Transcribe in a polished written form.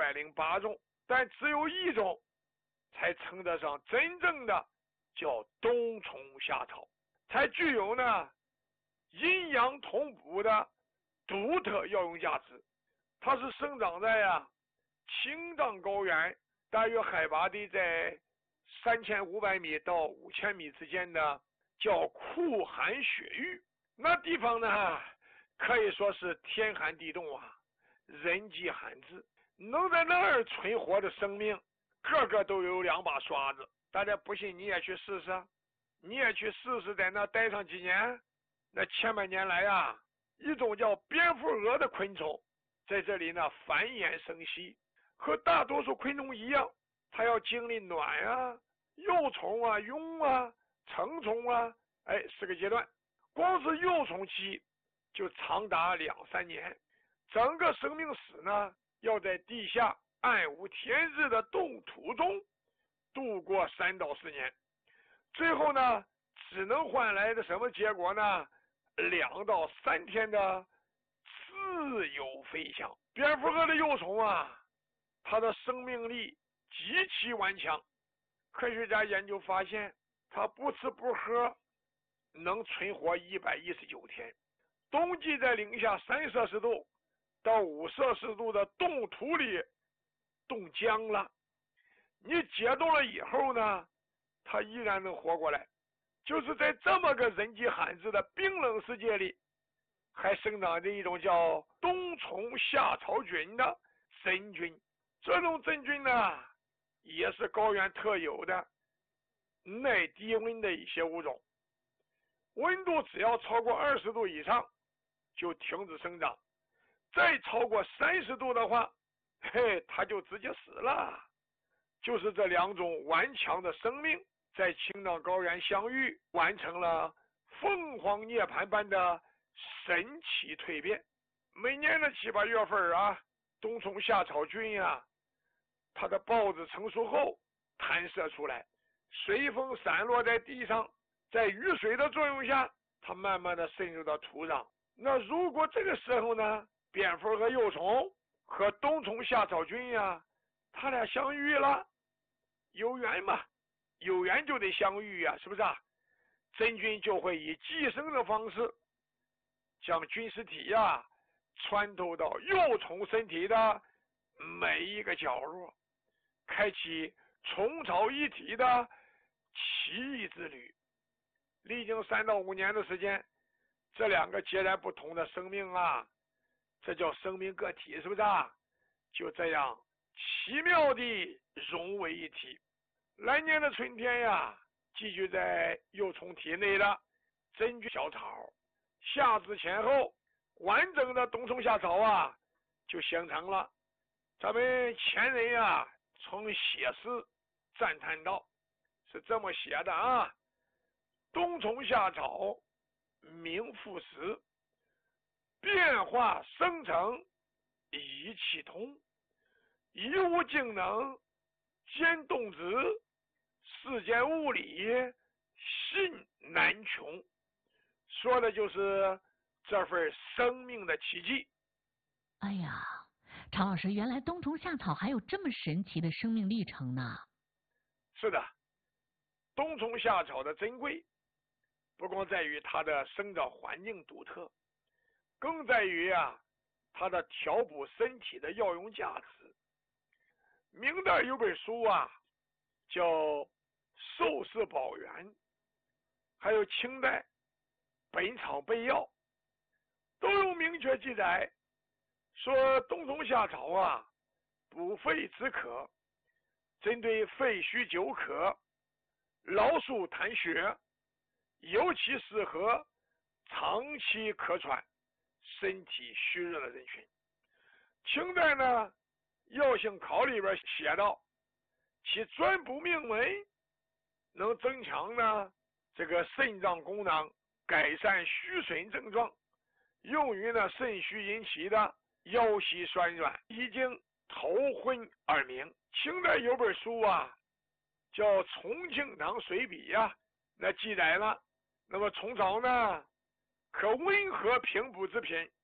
208种，但只有一种才称得上真正的叫冬虫夏草，才具有呢阴阳同补的独特药用价值。它是生长在青藏高原，大约海拔地在3500米到5000米之间的叫酷寒雪域。那地方呢可以说是天寒地冻人迹罕至，能在那儿存活的生命个个都有2把刷子。大家不信你也去试试，你也去试试在那待上几年。那千百年来一种叫蝙蝠蛾的昆虫在这里呢繁衍生息，和大多数昆虫一样，它要经历卵幼虫蛹成虫4个阶段。光是幼虫期就长达2-3年，整个生命史呢要在地下暗无天日的冻土中度过3到4年，最后呢只能换来的什么结果呢？2到3天的自由飞翔。蝙蝠蛾的幼虫它的生命力极其顽强，科学家研究发现它不吃不喝能存活119天，冬季在零下3摄氏度到5摄氏度的冻土里冻僵了，你解冻了以后呢它依然能活过来。就是在这么个人迹罕至的冰冷世界里，还生长着一种叫冬虫夏草菌的真菌。这种真菌呢也是高原特有的耐低温的一些物种，温度只要超过20度以上就停止生长，再超过30度的话它就直接死了。就是这2种顽强的生命在青藏高原相遇，完成了凤凰涅槃般的神奇蜕变。每年的7、8月份冬虫夏草菌它的孢子成熟后弹射出来，随风散落在地上，在雨水的作用下它慢慢的渗入到土壤。那如果这个时候呢蝙蝠和幼虫和冬虫夏草菌它俩相遇了，有缘嘛，有缘就得相遇是不是真菌就会以寄生的方式将菌丝体穿透到幼虫身体的每一个角落，开启虫草一体的奇异之旅。历经3到5年的时间，这2个截然不同的生命这叫生命个体，是不是就这样奇妙地融为一体。来年的春天寄居在幼虫体内的真菌小草，夏至前后完整的冬虫夏草就形成了。咱们前人曾写诗赞叹道，是这么写的冬虫夏草名副实，变化生成一气通，一物竟能兼动植，世间物理信难穷。说的就是这份生命的奇迹。 哎呀，常老师，原来冬虫夏草还有这么神奇的生命历程呢。 是的，冬虫夏草的珍贵不光在于它的生长环境独特，更在于它的调补身体的药用价值。明代有本书叫《寿氏宝源》，还有清代《本草备要》，都有明确记载说冬虫夏草补肺止渴，针对肺虚久渴、劳宿痰血，尤其适合长期咳喘、身体虚弱的人群。清代呢药性考里边写道，其专补命门，能增强呢这个肾脏功能，改善虚损症状，用于呢肾虚引起的腰膝酸软、遗精、头昏耳鸣。清代有本书叫《重庆堂随笔》那记载了，那么虫草呢可温和平补之品，